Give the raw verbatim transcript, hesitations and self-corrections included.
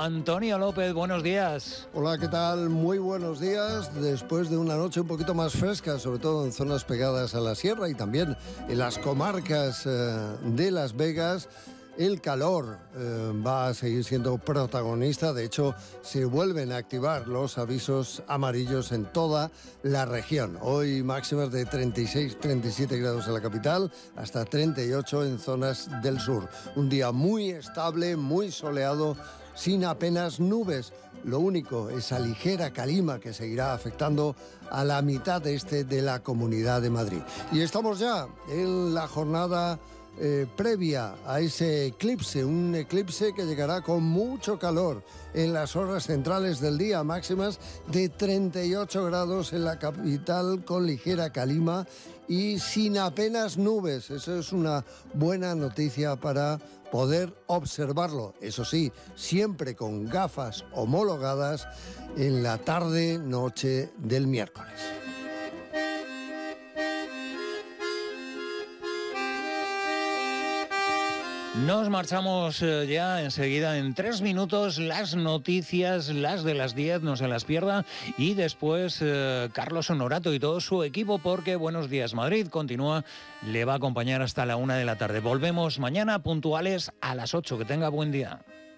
Antonio López, buenos días. Hola, ¿qué tal? Muy buenos días. Después de una noche un poquito más fresca, sobre todo en zonas pegadas a la sierra y también en las comarcas eh, de Las Vegas, el calor eh, va a seguir siendo protagonista. De hecho, se vuelven a activar los avisos amarillos en toda la región. Hoy máximas de treinta y seis, treinta y siete grados en la capital, hasta treinta y ocho en zonas del sur. Un día muy estable, muy soleado, sin apenas nubes. Lo único, esa ligera calima que seguirá afectando a la mitad este de la Comunidad de Madrid. Y estamos ya en la jornada Eh, previa a ese eclipse, un eclipse que llegará con mucho calor en las horas centrales del día, máximas de treinta y ocho grados en la capital con ligera calima y sin apenas nubes. Eso es una buena noticia para poder observarlo, eso sí, siempre con gafas homologadas en la tarde, noche del miércoles. Nos marchamos ya enseguida, en tres minutos, las noticias, las de las diez, no se las pierda. Y después eh, Carlos Honorato y todo su equipo, porque Buenos Días Madrid continúa, le va a acompañar hasta la una de la tarde. Volvemos mañana puntuales a las ocho. Que tenga buen día.